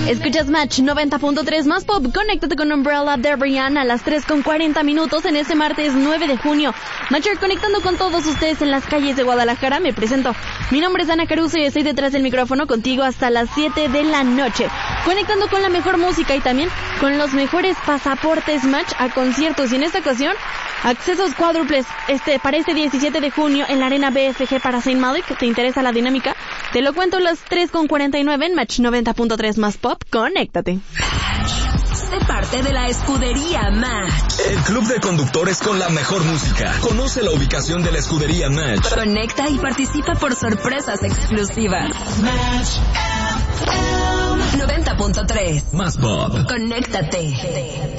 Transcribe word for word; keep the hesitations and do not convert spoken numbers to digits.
Escuchas Match noventa punto tres más pop. Conéctate con Umbrella de Rihanna a las tres con cuarenta minutos en este martes nueve de junio. Matcher, conectando con todos ustedes en las calles de Guadalajara. Me presento. Mi nombre es Ana Caruso y estoy detrás del micrófono contigo hasta las siete de la noche. Conectando con la mejor música y también con los mejores pasaportes Match a conciertos. Y en esta ocasión, accesos cuádruples este, para este diecisiete de junio en la Arena B S G para Saint Malik. ¿Te interesa la dinámica? Te lo cuento a las tres con cuarenta y nueve en Match noventa punto tres más pop. Conéctate. Sé parte de la escudería Match. El club de conductores con la mejor música. Conoce la ubicación de la escudería Match. Conecta y participa por sorpresas exclusivas. Match noventa punto tres más pop. Conéctate.